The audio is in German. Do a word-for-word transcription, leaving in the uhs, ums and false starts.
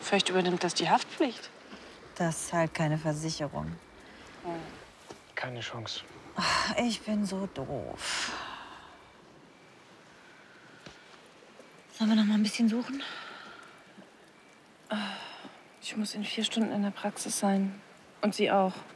Vielleicht übernimmt das die Haftpflicht. Das ist halt keine Versicherung. Keine Chance. Ich bin so doof. Sollen wir noch mal ein bisschen suchen? Ich muss in vier Stunden in der Praxis sein. Und Sie auch.